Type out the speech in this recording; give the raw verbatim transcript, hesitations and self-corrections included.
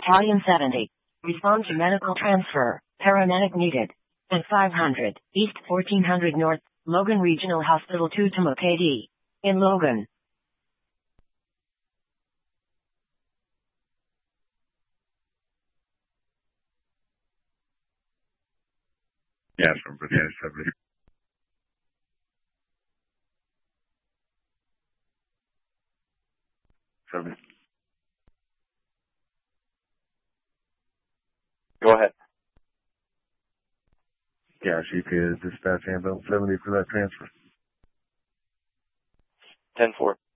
Battalion seventy. Respond to medical transfer. Paramedic needed. At five hundred, East fourteen hundred North, Logan Regional Hospital two to K D. In Logan. Yes, from Battalion seventy. seventy. Go ahead. Yes, you could dispatch ambulance seventy for that transfer. ten four.